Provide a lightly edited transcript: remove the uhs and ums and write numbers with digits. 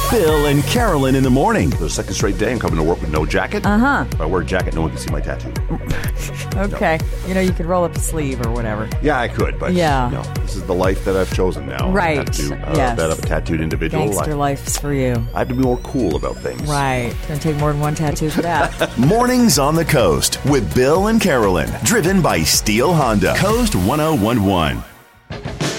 Bill and Carolyn in the morning. The second straight day I'm coming to work with no jacket. If I wear a jacket, no one can see my tattoo. Okay. No. You could roll up the sleeve or whatever. Yeah, I could, but no, this is the life that I've chosen now. Right. I have to, yes. that of a tattooed individual. Gangster life's for you. I have to be more cool about things. Right. It's going to take more than one tattoo for that. Mornings on the Coast with Bill and Carolyn. Driven by Steel Honda. Coast 1011.